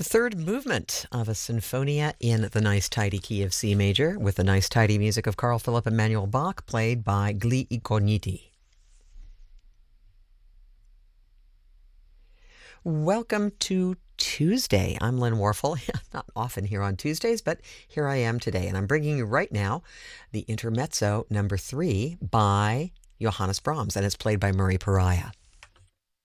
The third movement of a sinfonia in the nice tidy key of C major with the nice tidy music of Carl Philipp Emanuel Bach, played by Gli Incogniti. Welcome to Tuesday. I'm Lynn Warfel. Not often here on Tuesdays, but here I am today, and I'm bringing you right now the Intermezzo number 3 by Johannes Brahms, and it's played by Murray Pariah.